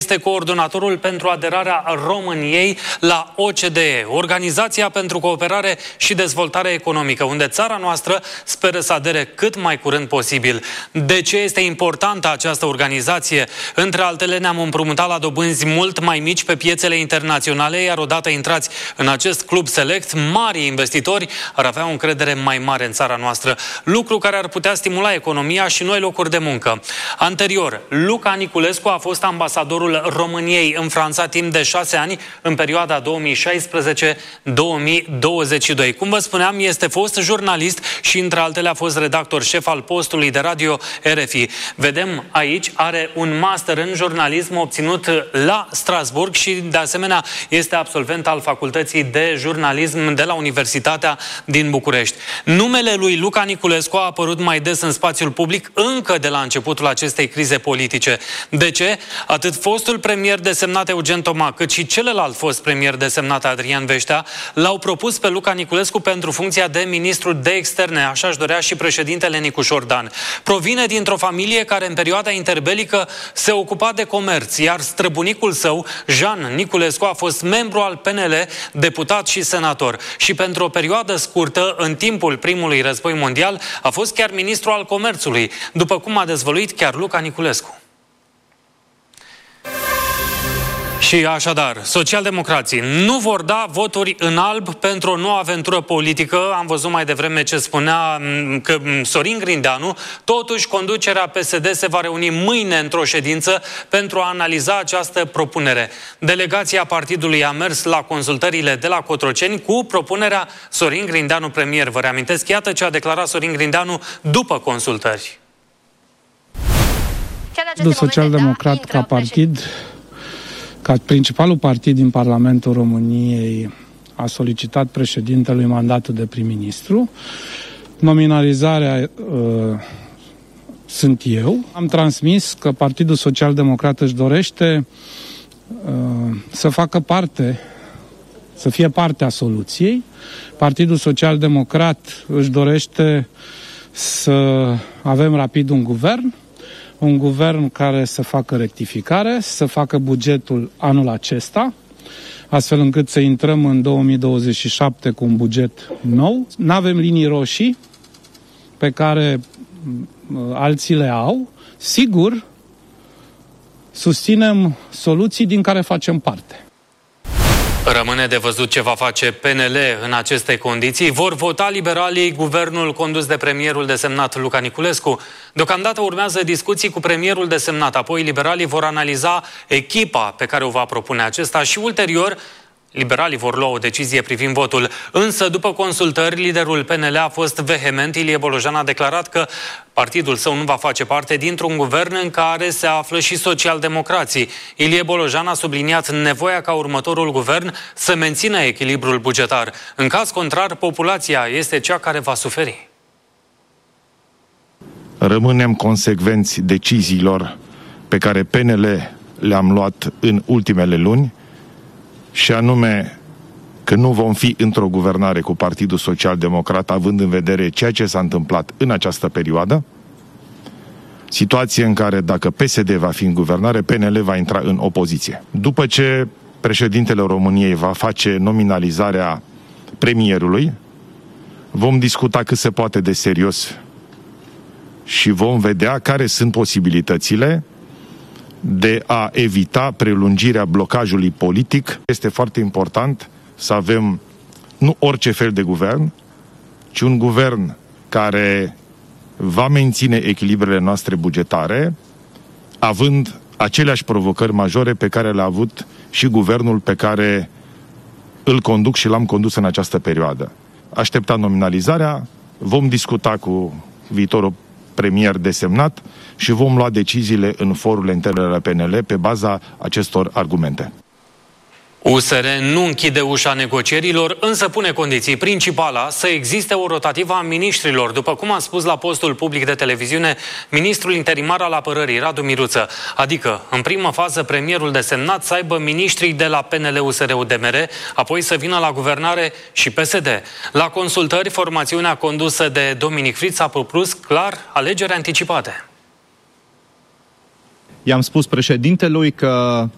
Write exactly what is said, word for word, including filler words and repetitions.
este coordonatorul pentru aderarea României la O C D E, Organizația pentru Cooperare și Dezvoltare Economică, unde țara noastră speră să adere cât mai curând posibil. De ce este importantă această organizație? Între altele, ne-am împrumutat la dobânzi mult mai mici pe piețele internaționale, iar odată intrați în acest club select, mari investitori ar avea o încredere mai mare în țara noastră, lucru care ar putea stimula economia și noi locuri de muncă. Anterior, Luca Niculescu a fost ambasadorul României în Franța timp de șase ani, în perioada două mii șaisprezece - două mii douăzeci și doi. Cum vă spuneam, este fost jurnalist și, între altele, a fost redactor șef al postului de radio R F I. Vedem aici, are un master în jurnalism obținut la Strasbourg și, de asemenea, este absolvent al Facultății de Jurnalism de la Universitatea din București. Numele lui Luca Niculescu a apărut mai des în spațiul public încă de la începutul acestei crize politice. De ce? Atât fostul premier desemnat Eugen Toma, cât și celălalt fost premier desemnat Adrian Veștea l-au propus pe Luca Niculescu pentru funcția de ministru de externe, așa își dorea și președintele Nicușor Dan. Provine dintr-o familie care în perioada interbelică se ocupa de comerț, iar străbunicul său, Jean Niculescu, a fost membru al P N L, deputat și senator. Și pentru o perioadă scurtă, în timpul primului război mondial, a fost chiar ministru al comerțului, după cum a dezvăluit chiar Luca Niculescu. Și așadar, socialdemocrații nu vor da voturi în alb pentru o nouă aventură politică. Am văzut mai devreme ce spunea că Sorin Grindeanu. Totuși, conducerea P S D se va reuni mâine într-o ședință pentru a analiza această propunere. Delegația partidului a mers la consultările de la Cotroceni cu propunerea Sorin Grindeanu premier. Vă reamintesc, iată ce a declarat Sorin Grindeanu după consultări. Partidul Social-Democrat ca partid, ca principalul partid din Parlamentul României, a solicitat președintelui mandatul de prim-ministru. Nominalizarea uh, sunt eu. Am transmis că Partidul Social-Democrat își dorește uh, să facă parte, să fie parte a soluției. Partidul Social-Democrat își dorește să avem rapid un guvern, un guvern care să facă rectificare, să facă bugetul anul acesta, astfel încât să intrăm în două mii douăzeci și șapte cu un buget nou. N-avem linii roșii pe care alții le au. Sigur, susținem soluții din care facem parte. Rămâne de văzut ce va face P N L în aceste condiții. Vor vota liberalii guvernul condus de premierul desemnat Luca Niculescu. Deocamdată urmează discuții cu premierul desemnat. Apoi liberalii vor analiza echipa pe care o va propune acesta și ulterior liberalii vor lua o decizie privind votul. Însă, după consultări, liderul P N L a fost vehement. Ilie Bolojan a declarat că partidul său nu va face parte dintr-un guvern în care se află și socialdemocrații. Ilie Bolojan a subliniat nevoia ca următorul guvern să mențină echilibrul bugetar. În caz contrar, populația este cea care va suferi. Rămânem consecvenți deciziilor pe care P N L le-am luat în ultimele luni, și anume că nu vom fi într-o guvernare cu Partidul Social-Democrat, având în vedere ceea ce s-a întâmplat în această perioadă, situație în care dacă P S D va fi în guvernare, P N L va intra în opoziție. După ce președintele României va face nominalizarea premierului, vom discuta cât se poate de serios și vom vedea care sunt posibilitățile de a evita prelungirea blocajului politic. Este foarte important să avem nu orice fel de guvern, ci un guvern care va menține echilibrele noastre bugetare, având aceleași provocări majore pe care le-a avut și guvernul pe care îl conduc și l-am condus în această perioadă. Așteptăm nominalizarea, vom discuta cu viitorul premier desemnat și vom lua deciziile în forurile interne ale P N L pe baza acestor argumente. U S R nu închide ușa negocierilor, însă pune condiții. Principala, să existe o rotativă a miniștrilor, după cum a spus la postul public de televiziune ministrul interimar al apărării, Radu Miruță. Adică, în primă fază, premierul desemnat să aibă miniștrii de la P N L, U S R, U D M R, apoi să vină la guvernare și P S D. La consultări, formațiunea condusă de Dominic Friț a propus clar alegeri anticipate. I-am spus președintelui că